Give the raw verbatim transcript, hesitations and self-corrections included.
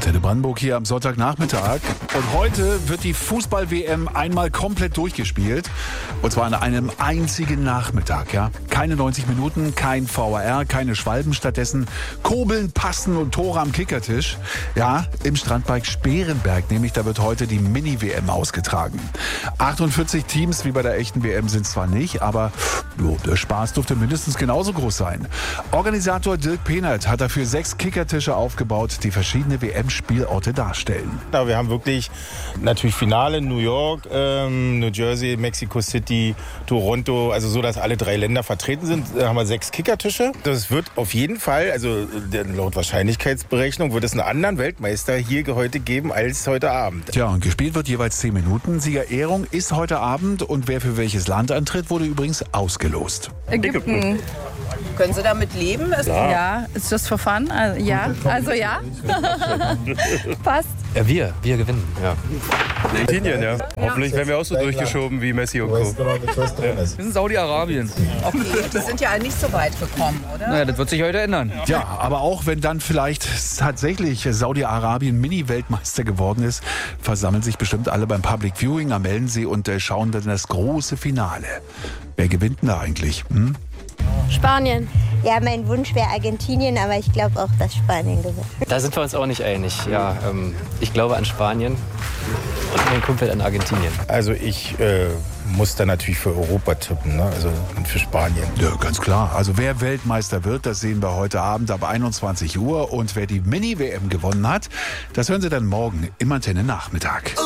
Antenne Brandenburg hier am Sonntagnachmittag. Und heute wird die Fußball-W M einmal komplett durchgespielt. Und zwar an einem einzigen Nachmittag. Ja? Keine neunzig Minuten, kein V A R, keine Schwalben. Stattdessen Kurbeln, Passen und Tore am Kickertisch. Ja, im Strandpark Sperenberg, nämlich da wird heute die Mini-W M ausgetragen. achtundvierzig Teams wie bei der echten W M sind zwar nicht, aber jo, der Spaß dürfte mindestens genauso groß sein. Organisator Dirk Pehnert hat dafür sechs Kickertische aufgebaut, die verschiedene W M-Spielorte darstellen. Ja, wir haben wirklich natürlich Finale in New York, ähm, New Jersey, Mexico City, Toronto, also so, dass alle drei Länder vertreten sind. Da haben wir sechs Kickertische. Das wird auf jeden Fall, also laut Wahrscheinlichkeitsberechnung, wird es einen anderen Weltmeister hier heute geben als heute Abend. Tja, und gespielt wird jeweils zehn Minuten. Siegerehrung ist heute Abend und wer für welches Land antritt, wurde übrigens ausgelost. Ägypten. Können Sie damit leben? Ist Ja, ja ist das for fun? Also, ja, also ja. Passt. Ja, wir, wir gewinnen, ja. Argentinien, ja. Hoffentlich werden wir auch so durchgeschoben wie Messi und Co. Wir sind Saudi-Arabien. Okay, die sind ja nicht so weit gekommen, oder? Naja, das wird sich heute ändern. Ja, aber auch wenn dann vielleicht tatsächlich Saudi-Arabien Mini-Weltmeister geworden ist, versammeln sich bestimmt alle beim Public Viewing am Ellensee und äh, schauen dann das große Finale. Wer gewinnt denn da eigentlich? Hm? Spanien. Ja, mein Wunsch wäre Argentinien, aber ich glaube auch, dass Spanien gewinnt. Da sind wir uns auch nicht einig. Ja, ähm, ich glaube an Spanien und mein Kumpel an Argentinien. Also ich äh, muss da natürlich für Europa tippen, ne? Also für Spanien. Ja, ganz klar. Also wer Weltmeister wird, das sehen wir heute Abend ab einundzwanzig Uhr. Und wer die Mini-W M gewonnen hat, das hören Sie dann morgen im Antenne Nachmittag.